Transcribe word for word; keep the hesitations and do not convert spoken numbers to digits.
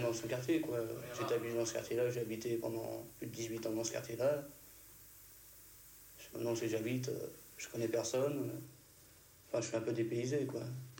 dans ce quartier, quoi. J'étais habité dans ce quartier-là, j'ai habité pendant plus de dix-huit ans dans ce quartier-là. Maintenant, si j'habite, je connais personne. Enfin, je suis un peu dépaysé, quoi.